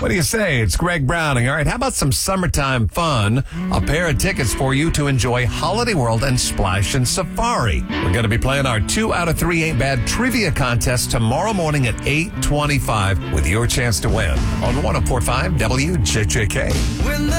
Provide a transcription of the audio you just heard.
What do you say? It's Greg Browning. All right, how about some summertime fun? A pair of tickets for you to enjoy Holiday World and Splash and Safari. We're going to be playing our 2 out of 3 Ain't Bad trivia contest tomorrow morning at 8:25 with your chance to win on 104.5 WJJK.